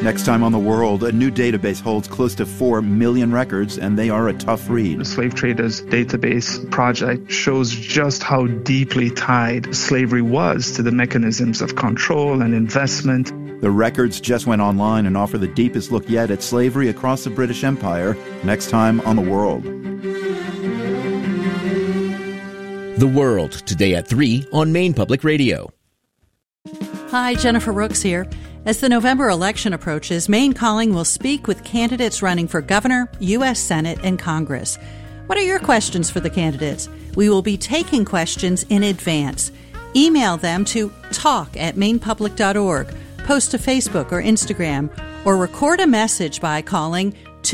Next time on The World, a new database holds close to 4 million records, and they are a tough read. The Slave Traders Database Project shows just how deeply tied slavery was to the mechanisms of control and investment. The records just went online and offer the deepest look yet at slavery across the British Empire. Next time on The World. The World, today at 3 on Maine Public Radio. Hi, Jennifer Rooks here. As the November election approaches, Maine Calling will speak with candidates running for governor, U.S. Senate, and Congress. What are your questions for the candidates? We will be taking questions in advance. Email them to talk@mainepublic.org, post to Facebook or Instagram, or record a message by calling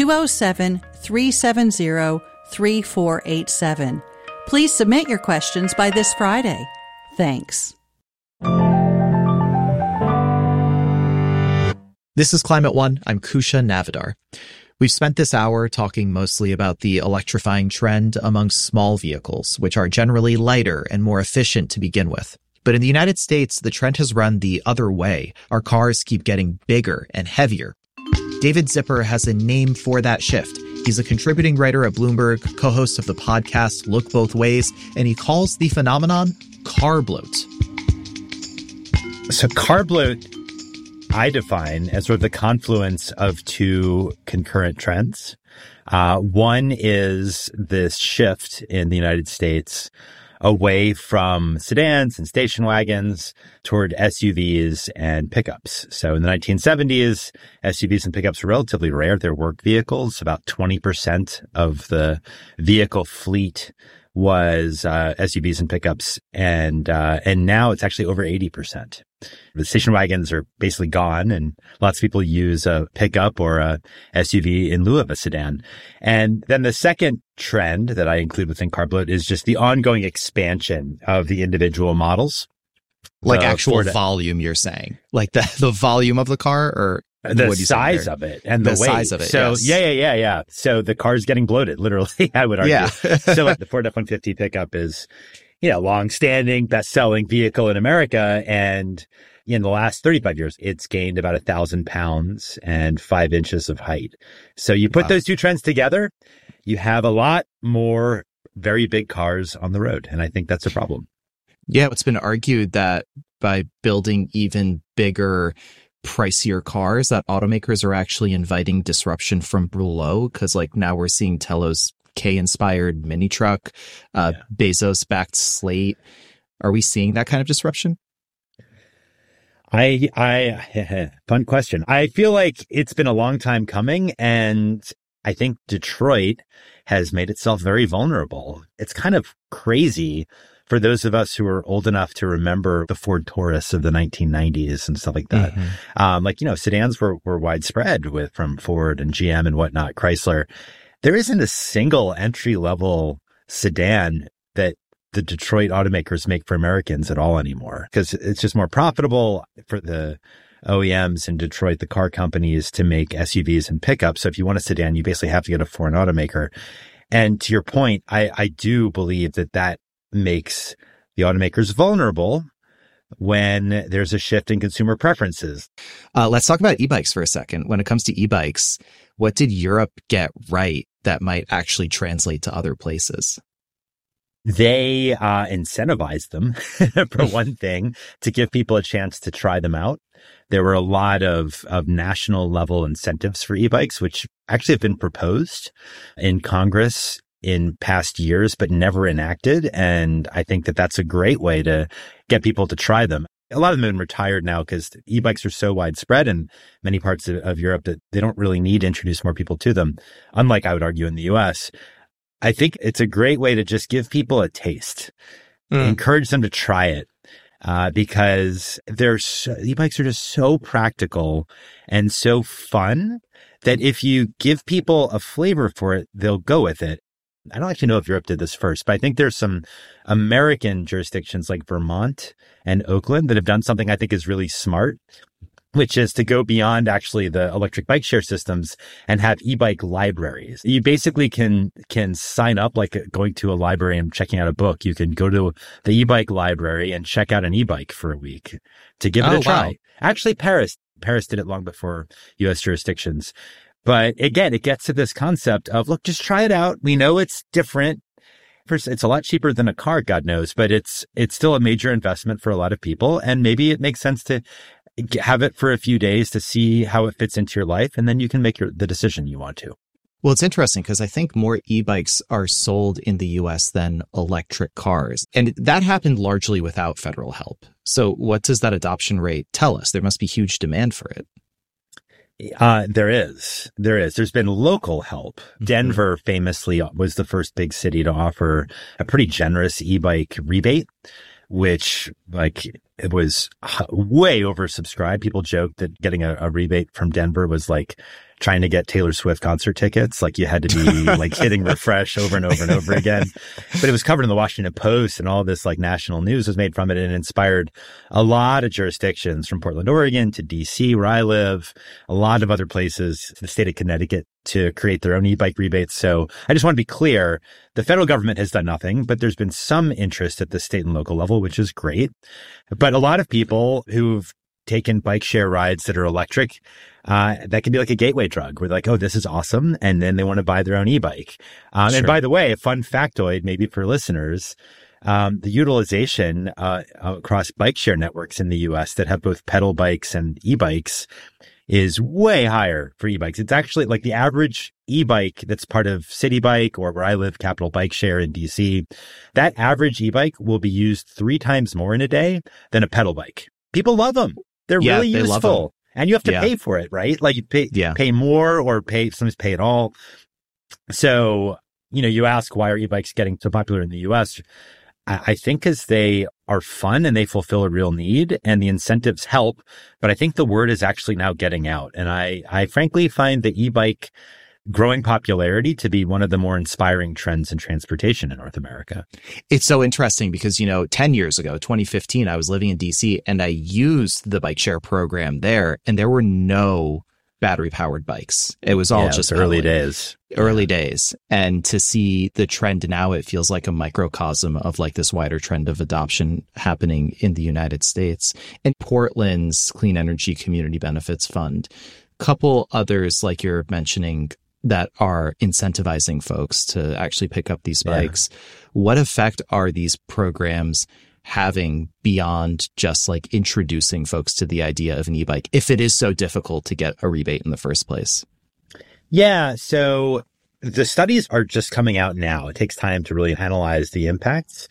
207-370-3487. Please submit your questions by this Friday. Thanks. This is Climate One. I'm Kusha Navidar. We've spent this hour talking mostly about the electrifying trend among small vehicles, which are generally lighter and more efficient to begin with. But in the United States, the trend has run the other way. Our cars keep getting bigger and heavier. David Zipper has a name for that shift. He's a contributing writer at Bloomberg, co-host of the podcast Look Both Ways, and he calls the phenomenon car bloat. So car bloat, I define as sort of the confluence of two concurrent trends. One is this shift in the United States away from sedans and station wagons toward SUVs and pickups. So in the 1970s, SUVs and pickups were relatively rare. They're work vehicles. About 20% of the vehicle fleet was SUVs and pickups, and now it's actually over 80%. The station wagons are basically gone, and lots of people use a pickup or a SUV in lieu of a sedan. And then the second trend that I include within car bloat is just the ongoing expansion of the individual models. Like actual volume, you're saying? Like the volume of the car, or the size of it and the weight. Size of it, so yes. Yeah. So the car's getting bloated, literally, I would argue. Yeah. So like the Ford F-150 pickup is, long-standing, best-selling vehicle in America. And in the last 35 years, it's gained about 1,000 pounds and 5 inches of height. So you put those two trends together, you have a lot more very big cars on the road. And I think that's a problem. Yeah, it's been argued that by building even bigger, pricier cars, that automakers are actually inviting disruption from below, because now we're seeing Tello's K-inspired mini truck, Bezos-backed Slate. Are we seeing that kind of disruption? Fun question. I feel like it's been a long time coming, and I think Detroit has made itself very vulnerable. It's kind of crazy for those of us who are old enough to remember the Ford Taurus of the 1990s and stuff like that. Mm-hmm. Sedans were widespread from Ford and GM and whatnot, Chrysler. There isn't a single entry-level sedan that the Detroit automakers make for Americans at all anymore, because it's just more profitable for the OEMs in Detroit, the car companies, to make SUVs and pickups. So if you want a sedan, you basically have to get a foreign automaker. And to your point, I do believe that makes the automakers vulnerable when there's a shift in consumer preferences. Let's talk about e-bikes for a second. When it comes to e-bikes, what did Europe get right that might actually translate to other places? They incentivized them, for one thing, to give people a chance to try them out. There were a lot of national level incentives for e-bikes, which actually have been proposed in Congress in past years, but never enacted. And I think that's a great way to get people to try them. A lot of them have been retired now because e-bikes are so widespread in many parts of Europe that they don't really need to introduce more people to them. Unlike, I would argue, in the US. I think it's a great way to just give people a taste, encourage them to try it, because e-bikes are just so practical and so fun that if you give people a flavor for it, they'll go with it. I don't actually know if Europe did this first, but I think there's some American jurisdictions like Vermont and Oakland that have done something I think is really smart, which is to go beyond actually the electric bike share systems and have e-bike libraries. You basically can sign up like going to a library and checking out a book. You can go to the e-bike library and check out an e-bike for a week to give it a try. Wow. Actually, Paris Paris did it long before U.S. jurisdictions. But again, it gets to this concept of, look, just try it out. We know it's different. First, it's a lot cheaper than a car, God knows, but it's still a major investment for a lot of people. And maybe it makes sense to have it for a few days to see how it fits into your life. And then you can make the decision you want to. Well, it's interesting because I think more e-bikes are sold in the U.S. than electric cars. And that happened largely without federal help. So what does that adoption rate tell us? There must be huge demand for it. There is. There's been local help. Mm-hmm. Denver famously was the first big city to offer a pretty generous e-bike rebate, which it was way oversubscribed. People joked that getting a rebate from Denver was like trying to get Taylor Swift concert tickets. Like you had to be like hitting refresh over and over and over again. But it was covered in the Washington Post, and all this like national news was made from it, and inspired a lot of jurisdictions from Portland, Oregon to DC, where I live, a lot of other places, the state of Connecticut, to create their own e-bike rebates. So I just want to be clear, the federal government has done nothing, but there's been some interest at the state and local level, which is great. But a lot of people who've taken bike share rides that are electric, that can be like a gateway drug. We're like, oh, this is awesome. And then they want to buy their own e-bike. Sure. And by the way, a fun factoid, maybe for listeners, the utilization across bike share networks in the U.S. that have both pedal bikes and e-bikes is way higher for e-bikes. It's actually like the average e-bike that's part of City Bike, or where I live, Capital Bike Share in DC, that average e-bike will be used 3 times more in a day than a pedal bike. People love them. They're really useful. And you have to pay for it, right? Like you pay more, or sometimes pay at all. So, you ask, why are e-bikes getting so popular in the US? I think because they are fun and they fulfill a real need, and the incentives help. But I think the word is actually now getting out. And I frankly find the e-bike growing popularity to be one of the more inspiring trends in transportation in North America. It's so interesting because, 10 years ago, 2015, I was living in DC and I used the bike share program there, and there were no battery powered bikes. It was all just early days. Early days. And to see the trend now, it feels like a microcosm of like this wider trend of adoption happening in the United States. And Portland's Clean Energy Community Benefits Fund, couple others like you're mentioning that are incentivizing folks to actually pick up these bikes. What effect are these programs having beyond just like introducing folks to the idea of an e-bike, if it is so difficult to get a rebate in the first place? Yeah. So the studies are just coming out now. It takes time to really analyze the impacts,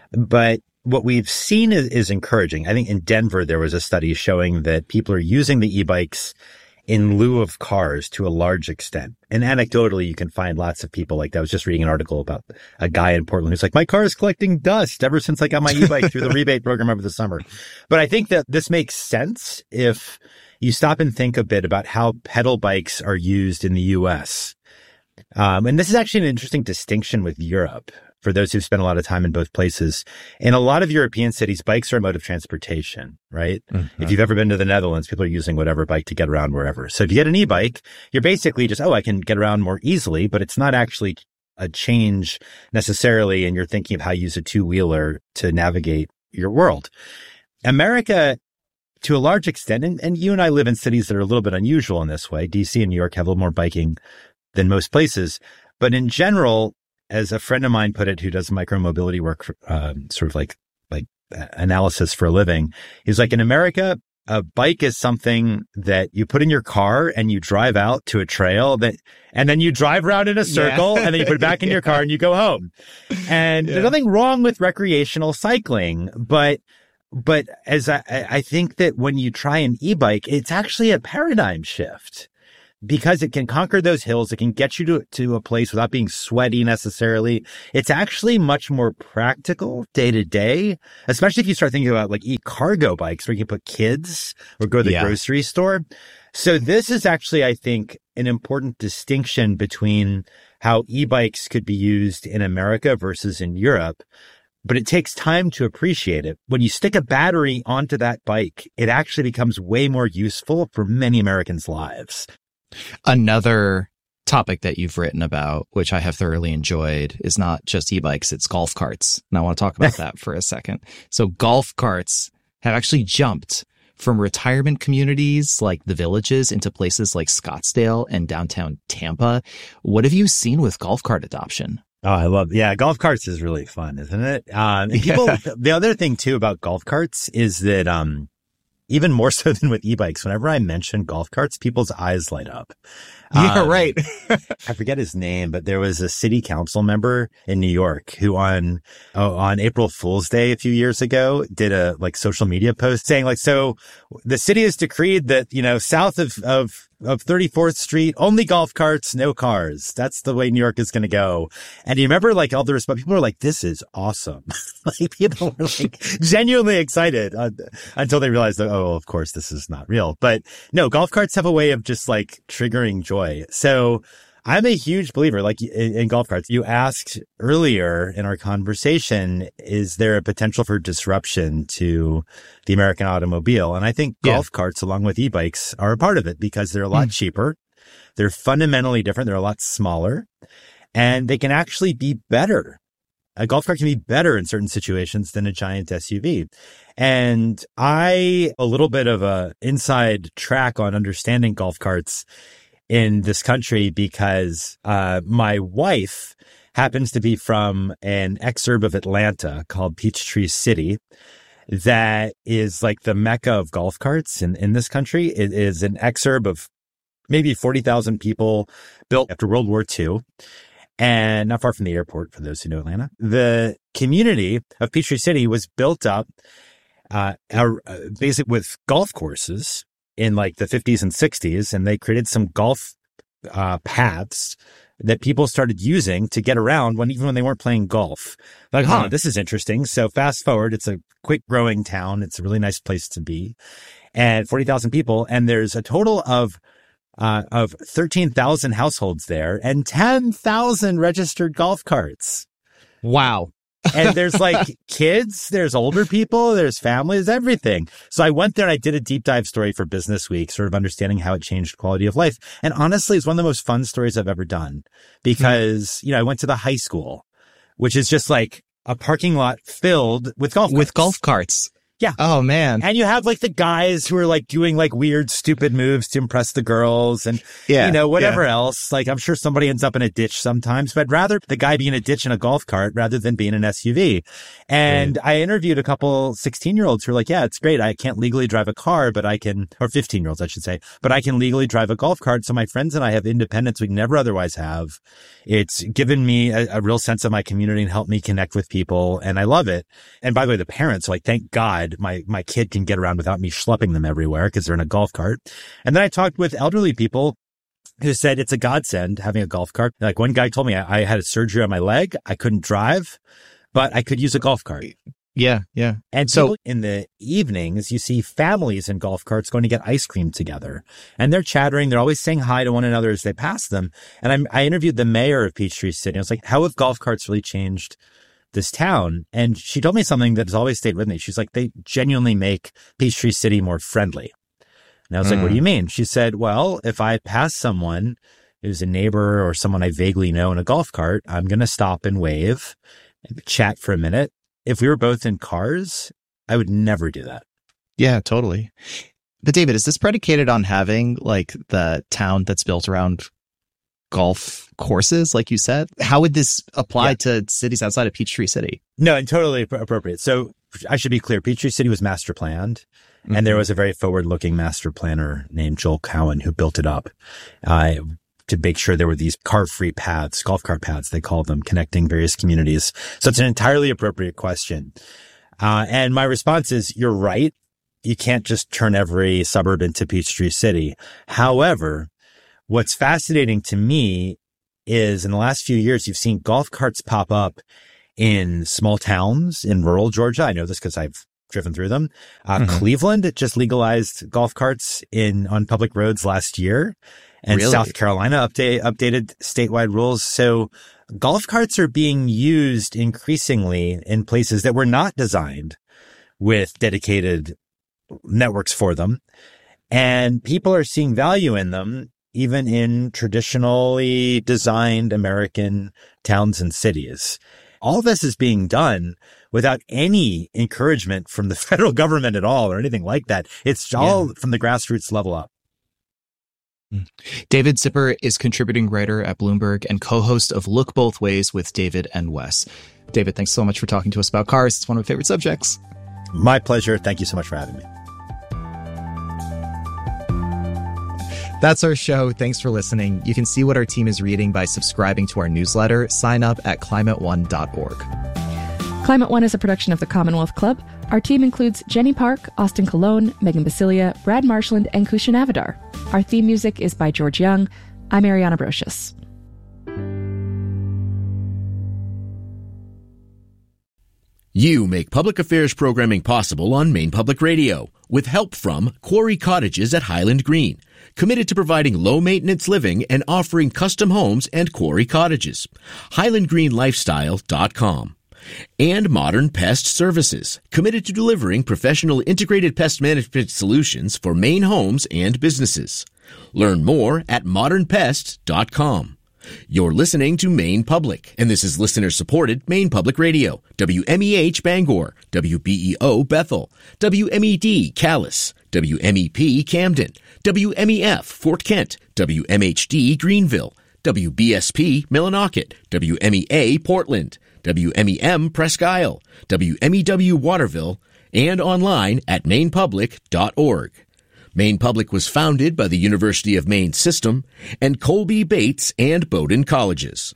but what we've seen is encouraging. I think in Denver, there was a study showing that people are using the e-bikes in lieu of cars to a large extent. And anecdotally, you can find lots of people like that. I was just reading an article about a guy in Portland who's like, my car is collecting dust ever since I got my e-bike through the rebate program over the summer. But I think that this makes sense if you stop and think a bit about how pedal bikes are used in the U.S. And this is actually an interesting distinction with Europe. For those who've spent a lot of time in both places, in a lot of European cities, bikes are a mode of transportation, right? Mm-hmm. If you've ever been to the Netherlands, people are using whatever bike to get around wherever. So if you get an e-bike, you're basically just, I can get around more easily, but it's not actually a change necessarily. And you're thinking of how you use a two-wheeler to navigate your world. America, to a large extent, and you and I live in cities that are a little bit unusual in this way. DC and New York have a little more biking than most places. But in general, as a friend of mine put it, who does micromobility work, sort of like analysis for a living, he's like, in America, a bike is something that you put in your car and you drive out to a trail and then you drive around in a circle and then you put it back in your car and you go home. And there's nothing wrong with recreational cycling, but as I think that when you try an e-bike, it's actually a paradigm shift. Because it can conquer those hills, it can get you to a place without being sweaty necessarily. It's actually much more practical day to day, especially if you start thinking about like e-cargo bikes where you can put kids or go to the grocery store. So this is actually, I think, an important distinction between how e-bikes could be used in America versus in Europe. But it takes time to appreciate it. When you stick a battery onto that bike, it actually becomes way more useful for many Americans' lives. Another topic that you've written about, which I have thoroughly enjoyed, is not just e-bikes, it's golf carts. And I want to talk about that for a second. So golf carts have actually jumped from retirement communities like the Villages into places like Scottsdale and downtown Tampa. What have you seen with golf cart adoption? Oh, golf carts is really fun, isn't it? And people, the other thing too about golf carts is that, even more so than with e-bikes, whenever I mention golf carts, people's eyes light up. Yeah, right. I forget his name, but there was a city council member in New York who on April Fool's Day a few years ago did a social media post saying so the city has decreed that, south of 34th Street, only golf carts, no cars. That's the way New York is going to go. And you remember all the response, people were like, this is awesome. People were genuinely excited until they realized that, oh, of course, this is not real. But no, golf carts have a way of just triggering joy. So I'm a huge believer, in golf carts. You asked earlier in our conversation, is there a potential for disruption to the American automobile? And I think golf carts, along with e-bikes, are a part of it because they're a lot cheaper. They're fundamentally different. They're a lot smaller, and they can actually be better. A golf cart can be better in certain situations than a giant SUV. And a little bit of a inside track on understanding golf carts in this country because my wife happens to be from an exurb of Atlanta called Peachtree City that is the mecca of golf carts in this country. It is an exurb of maybe 40,000 people built after World War II and not far from the airport, for those who know Atlanta. The community of Peachtree City was built up basically with golf courses in the 50s and 60s, and they created some golf paths that people started using to get around even when they weren't playing golf. This is interesting. So fast forward, it's a quick growing town. It's a really nice place to be, and 40,000 people, and there's a total of 13,000 households there and 10,000 registered golf carts. Wow. And there's kids, there's older people, there's families, everything. So I went there and I did a deep dive story for Business Week, sort of understanding how it changed quality of life. And honestly, it's one of the most fun stories I've ever done because, I went to the high school, which is just a parking lot filled with golf carts. Yeah. Oh, man. And you have the guys who are doing weird, stupid moves to impress the girls and, whatever else. I'm sure somebody ends up in a ditch sometimes, but rather the guy be in a ditch in a golf cart rather than being an SUV. And I interviewed a couple 16-year-olds who were yeah, it's great. I can't legally drive a car, but I can, or 15-year-olds, I should say, but I can legally drive a golf cart. So my friends and I have independence we never otherwise have. It's given me a real sense of my community and helped me connect with people. And I love it. And by the way, the parents, thank God my kid can get around without me schlepping them everywhere because they're in a golf cart. And then I talked with elderly people who said it's a godsend having a golf cart. One guy told me I had a surgery on my leg. I couldn't drive, but I could use a golf cart. Yeah, yeah. And so in the evenings, you see families in golf carts going to get ice cream together. And they're chattering. They're always saying hi to one another as they pass them. And I interviewed the mayor of Peachtree City. I was how have golf carts really changed this town? And she told me something that has always stayed with me. She's they genuinely make Peachtree City more friendly. And I was what do you mean? She said, well, if I pass someone who's a neighbor or someone I vaguely know in a golf cart, I'm going to stop and wave and chat for a minute. If we were both in cars, I would never do that. Yeah, totally. But David, is this predicated on having the town that's built around golf courses, like you said? How would this apply to cities outside of Peachtree City? No, and totally appropriate. So I should be clear. Peachtree City was master planned, and there was a very forward-looking master planner named Joel Cowan who built it up to make sure there were these car-free paths, golf cart paths, they call them, connecting various communities. So it's an entirely appropriate question. And my response is, you're right. You can't just turn every suburb into Peachtree City. However, what's fascinating to me is in the last few years, you've seen golf carts pop up in small towns in rural Georgia. I know this because I've driven through them. Cleveland just legalized golf carts on public roads last year. And really? South Carolina updated statewide rules. So golf carts are being used increasingly in places that were not designed with dedicated networks for them. And people are seeing value in them, even in traditionally designed American towns and cities. All this is being done without any encouragement from the federal government at all or anything like that. It's all from the grassroots level up. David Zipper is contributing writer at Bloomberg and co-host of Look Both Ways with David and Wes. David, thanks so much for talking to us about cars. It's one of my favorite subjects. My pleasure. Thank you so much for having me. That's our show. Thanks for listening. You can see what our team is reading by subscribing to our newsletter. Sign up at climateone.org. Climate One is a production of the Commonwealth Club. Our team includes Jenny Park, Austin Colon, Megan Basilia, Brad Marshland, and Kusha Navidar. Our theme music is by George Young. I'm Ariana Brocious. You make public affairs programming possible on Maine Public Radio with help from Quarry Cottages at Highland Green, committed to providing low-maintenance living and offering custom homes and quarry cottages. HighlandGreenLifestyle.com. And Modern Pest Services, committed to delivering professional integrated pest management solutions for Maine homes and businesses. Learn more at modernpest.com. You're listening to Maine Public, and this is listener-supported Maine Public Radio, WMEH Bangor, WBEO Bethel, WMED Calais, WMEP Camden, WMEF Fort Kent, WMHD Greenville, WBSP Millinocket, WMEA Portland, WMEM Presque Isle, WMEW Waterville, and online at mainepublic.org. Maine Public was founded by the University of Maine System and Colby Bates and Bowdoin Colleges.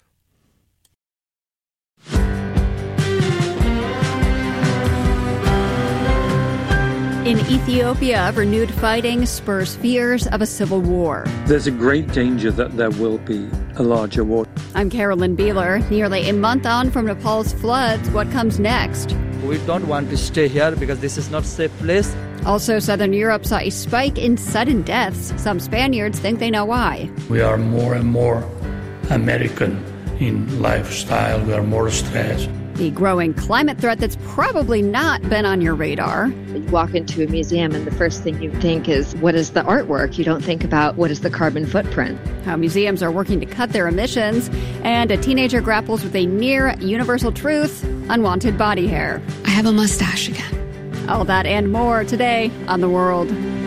In Ethiopia, renewed fighting spurs fears of a civil war. There's a great danger that there will be a larger war. I'm Carolyn Beeler. Nearly a month on from Nepal's floods, what comes next? We don't want to stay here because this is not a safe place. Also, Southern Europe saw a spike in sudden deaths. Some Spaniards think they know why. We are more and more American in lifestyle. We are more stressed. The growing climate threat that's probably not been on your radar. You walk into a museum and the first thing you think is, what is the artwork? You don't think about what is the carbon footprint. How museums are working to cut their emissions. And a teenager grapples with a near universal truth, unwanted body hair. I have a mustache again. All that and more today on The World.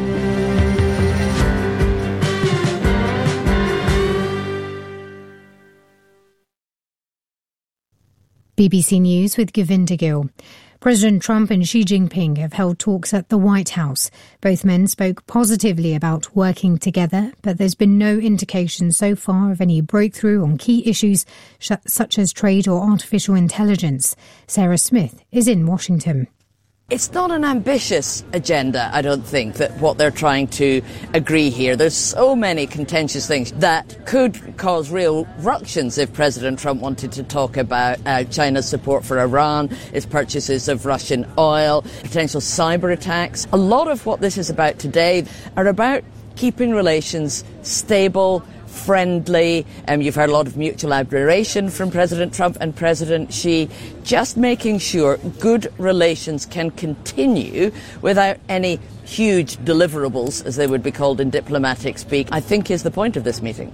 BBC News with Govinda Gill. President Trump and Xi Jinping have held talks at the White House. Both men spoke positively about working together, but there's been no indication so far of any breakthrough on key issues such as trade or artificial intelligence. Sarah Smith is in Washington. It's not an ambitious agenda, I don't think, that what they're trying to agree here. There's so many contentious things that could cause real ructions if President Trump wanted to talk about China's support for Iran, its purchases of Russian oil, potential cyber attacks. A lot of what this is about today are about keeping relations stable, friendly. You've heard a lot of mutual admiration from President Trump and President Xi, just making sure good relations can continue without any huge deliverables, as they would be called in diplomatic speak, I think is the point of this meeting.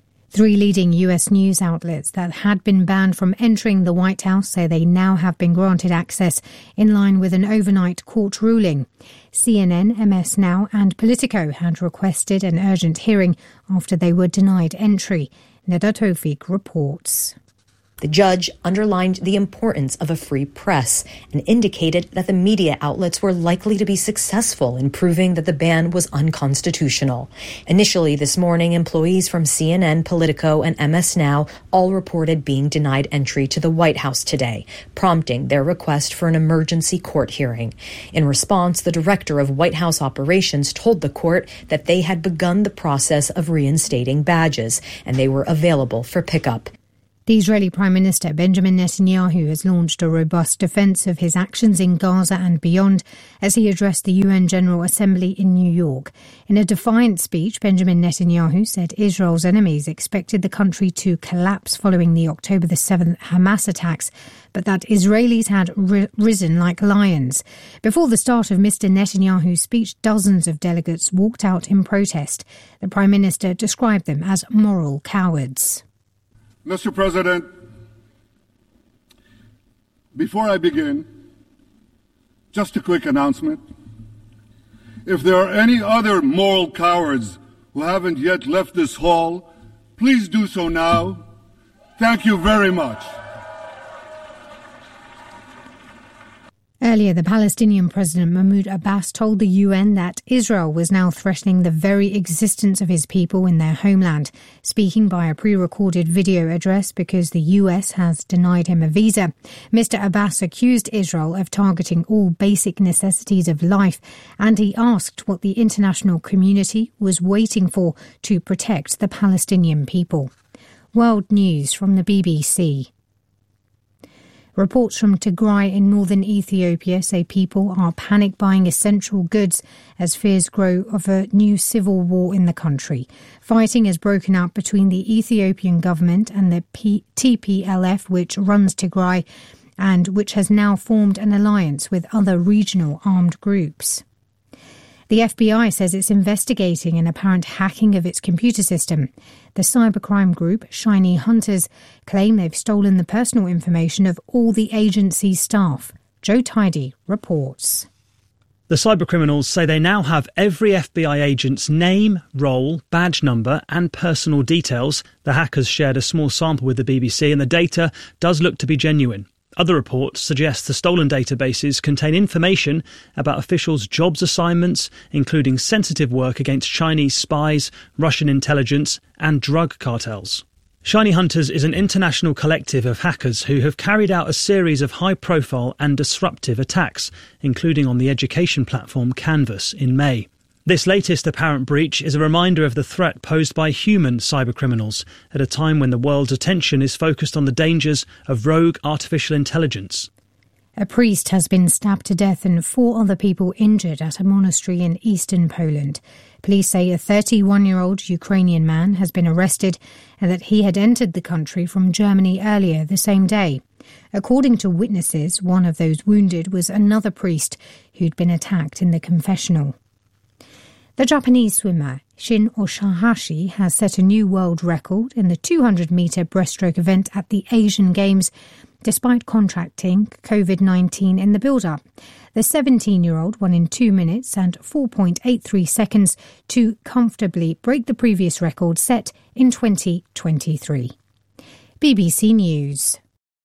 3 leading US news outlets that had been banned from entering the White House say they now have been granted access in line with an overnight court ruling. CNN, MS Now and Politico had requested an urgent hearing after they were denied entry. Neda Tawfiq reports. The judge underlined the importance of a free press and indicated that the media outlets were likely to be successful in proving that the ban was unconstitutional. Initially this morning, employees from CNN, Politico, and MS Now all reported being denied entry to the White House today, prompting their request for an emergency court hearing. In response, the director of White House operations told the court that they had begun the process of reinstating badges, and they were available for pickup. The Israeli Prime Minister Benjamin Netanyahu has launched a robust defence of his actions in Gaza and beyond as he addressed the UN General Assembly in New York. In a defiant speech, Benjamin Netanyahu said Israel's enemies expected the country to collapse following the October the 7th Hamas attacks, but that Israelis had risen like lions. Before the start of Mr. Netanyahu's speech, dozens of delegates walked out in protest. The Prime Minister described them as moral cowards. Mr. President, before I begin, Just a quick announcement. If there are any other moral cowards who haven't yet left this hall, please do so now. Thank you very much. Earlier, the Palestinian President Mahmoud Abbas told the UN that Israel was now threatening the very existence of his people in their homeland, speaking by a pre-recorded video address because the US has denied him a visa. Mr. Abbas accused Israel of targeting all basic necessities of life, and he asked what the international community was waiting for to protect the Palestinian people. World News from the BBC. Reports from Tigray in northern Ethiopia say people are panic buying essential goods as fears grow of a new civil war in the country. Fighting has broken out between the Ethiopian government and the TPLF, which runs Tigray, and which has now formed an alliance with other regional armed groups. The FBI says it's investigating an apparent hacking of its computer system. The cybercrime group, Shiny Hunters, claim they've stolen the personal information of all the agency's staff. Joe Tidy reports. The cybercriminals say they now have every FBI agent's name, role, badge number and personal details. The hackers shared a small sample with the BBC and the data does look to be genuine. Other reports suggest the stolen databases contain information about officials' jobs assignments, including sensitive work against Chinese spies, Russian intelligence, and drug cartels. Shiny Hunters is an international collective of hackers who have carried out a series of high-profile and disruptive attacks, including on the education platform Canvas in May. This latest apparent breach is a reminder of the threat posed by human cybercriminals at a time when the world's attention is focused on the dangers of rogue artificial intelligence. A priest has been stabbed to death and 4 other people injured at a monastery in eastern Poland. Police say a 31-year-old Ukrainian man has been arrested and that he had entered the country from Germany earlier the same day. According to witnesses, one of those wounded was another priest who'd been attacked in the confessional. The Japanese swimmer Shin Oshihashi has set a new world record in the 200-metre breaststroke event at the Asian Games, despite contracting COVID-19 in the build-up. The 17-year-old won in 2 minutes and 4.83 seconds to comfortably break the previous record set in 2023. BBC News.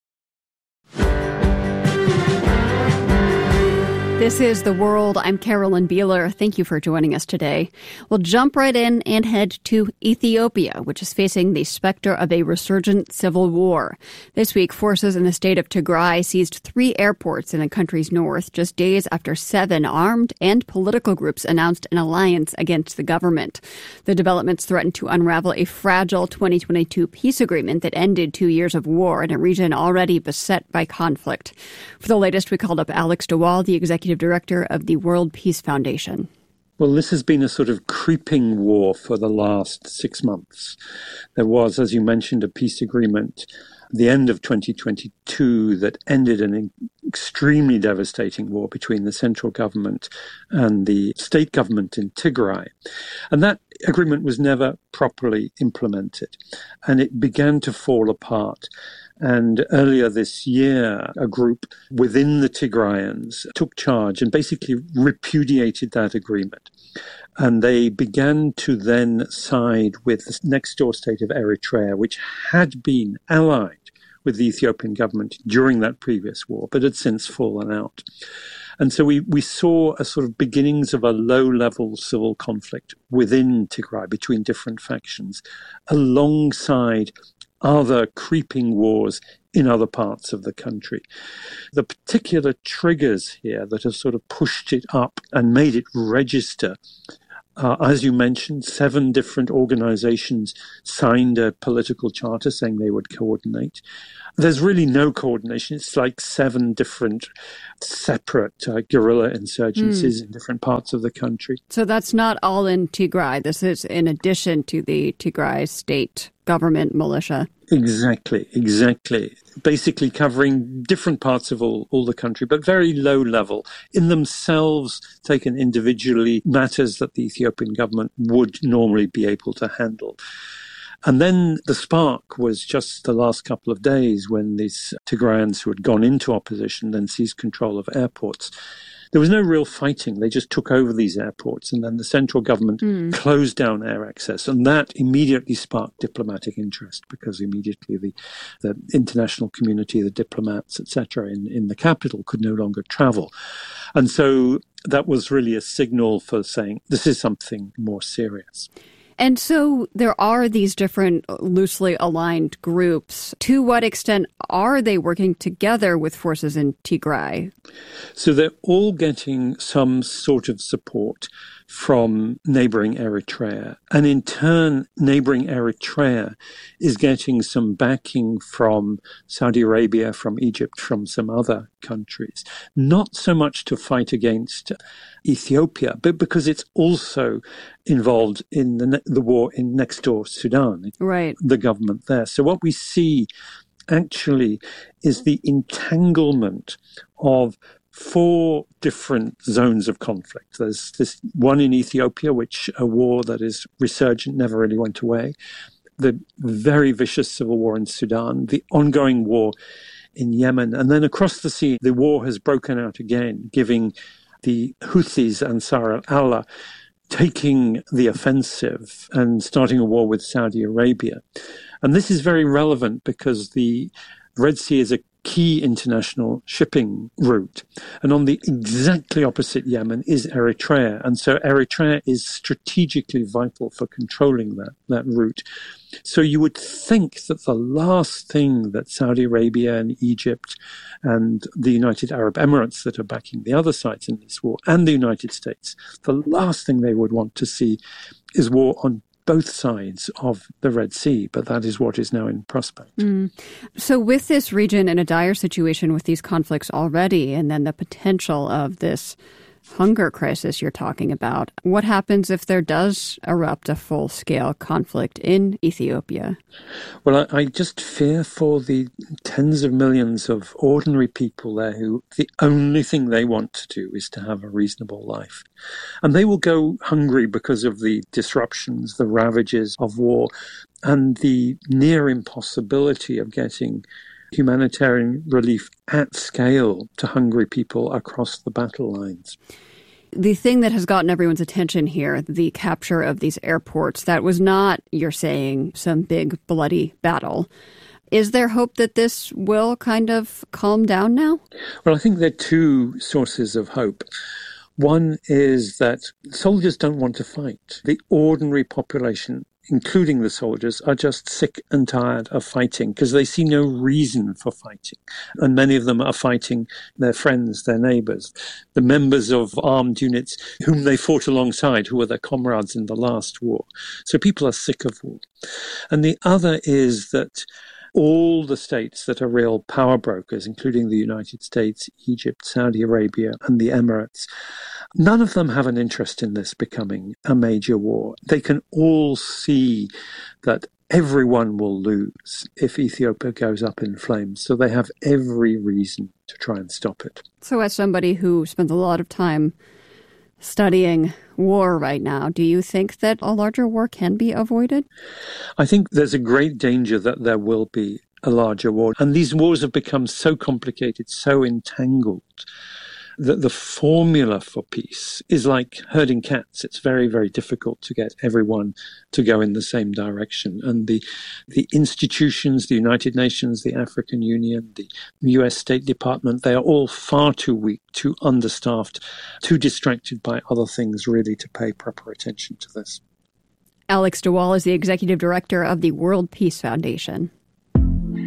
This is The World. I'm Carolyn Beeler. Thank you for joining us today. We'll jump right in and head to Ethiopia, which is facing the specter of a resurgent civil war. This week, forces in the state of Tigray seized 3 airports in the country's north, just days after 7 armed and political groups announced an alliance against the government. The developments threaten to unravel a fragile 2022 peace agreement that ended 2 years of war in a region already beset by conflict. For the latest, we called up Alex de Waal, the executive director of the World Peace Foundation. Well, this has been a sort of creeping war for the last 6 months. There was, as you mentioned, a peace agreement at the end of 2022 that ended an extremely devastating war between the central government and the state government in Tigray. And that agreement was never properly implemented, and it began to fall apart. And earlier this year, a group within the Tigrayans took charge and basically repudiated that agreement. And they began to then side with the next door state of Eritrea, which had been allied with the Ethiopian government during that previous war, but had since fallen out. And so we saw a sort of beginnings of a low-level civil conflict within Tigray between different factions, alongside other creeping wars in other parts of the country. The particular triggers here that have sort of pushed it up and made it register, as you mentioned, 7 different organizations signed a political charter saying they would coordinate. There's really no coordination. It's like 7 different separate guerrilla insurgencies in different parts of the country. So that's not all in Tigray. This is in addition to the Tigray state government militia. Exactly. Basically covering different parts of all the country, but very low level. In themselves, taken individually, matters that the Ethiopian government would normally be able to handle. And then the spark was just the last couple of days when these Tigrayans who had gone into opposition then seized control of airports. there was no real fighting. They just took over these airports, and then the central government closed down air access. And that immediately sparked diplomatic interest, because immediately the international community, the diplomats, etc., in the capital could no longer travel. And so that was really a signal for saying this is something more serious. And so there are these different loosely aligned groups. To what extent are they working together with forces in Tigray? So they're all getting some sort of support from neighboring Eritrea. And in turn, neighboring Eritrea is getting some backing from Saudi Arabia, from Egypt, from some other countries. Not so much to fight against Ethiopia, but because it's also involved in the war in next door Sudan, right? The government there. So what we see actually is the entanglement of 4 different zones of conflict. There's this one in Ethiopia, which a war that is resurgent, never really went away. The very vicious civil war in Sudan, the ongoing war in Yemen, and then across the sea, the war has broken out again, giving the Houthis, Ansar al-Allah, taking the offensive and starting a war with Saudi Arabia. And this is very relevant because the Red Sea is a key international shipping route. And on the exactly opposite Yemen is Eritrea. And so Eritrea is strategically vital for controlling that route. So you would think that the last thing that Saudi Arabia and Egypt and the United Arab Emirates that are backing the other sides in this war, and the United States, the last thing they would want to see is war on both sides of the Red Sea, but that is what is now in prospect. So with this region in a dire situation with these conflicts already, and then the potential of this hunger crisis you're talking about, what happens if there does erupt a full-scale conflict in Ethiopia? Well, I just fear for the tens of millions of ordinary people there who the only thing they want to do is to have a reasonable life. And they will go hungry because of the disruptions, the ravages of war, and the near impossibility of getting humanitarian relief at scale to hungry people across the battle lines. The thing that has gotten everyone's attention here, the capture of these airports, that was not, you're saying, some big bloody battle. Is there hope that this will kind of calm down now? Well, I think there are 2 sources of hope. One is that soldiers don't want to fight. The ordinary population, including the soldiers, are just sick and tired of fighting because they see no reason for fighting. And many of them are fighting their friends, their neighbors, the members of armed units whom they fought alongside, who were their comrades in the last war. So people are sick of war. And the other is that all the states that are real power brokers, including the United States, Egypt, Saudi Arabia, and the Emirates, none of them have an interest in this becoming a major war. They can all see that everyone will lose if Ethiopia goes up in flames. So they have every reason to try and stop it. So as somebody who spends a lot of time studying war right now, do you think that a larger war can be avoided? I think there's a great danger that there will be a larger war. And these wars have become so complicated, so entangled, that the formula for peace is like herding cats. It's very, very difficult to get everyone to go in the same direction. And the institutions, the United Nations, the African Union, the US State Department, they are all far too weak, too understaffed, too distracted by other things really to pay proper attention to this. Alex de Waal is the executive director of the World Peace Foundation.